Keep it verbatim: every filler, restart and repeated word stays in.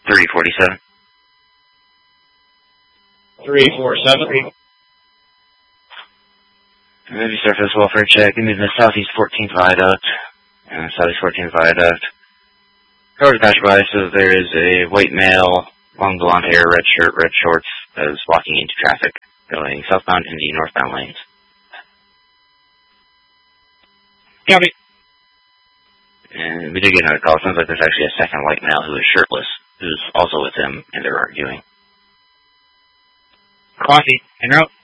three forty-seven. three forty-seven. Maybe surface welfare check. Maybe the southeast fourteenth viaduct. Uh, southeast fourteenth viaduct. Cars dash by, so there is a white male, long blonde hair, red shirt, red shorts, that is walking into traffic, going southbound in the northbound lanes. Copy. And we did get another call. It sounds like there's actually a second white male who is shirtless, who's also with him, and they're arguing. Coffee. En route.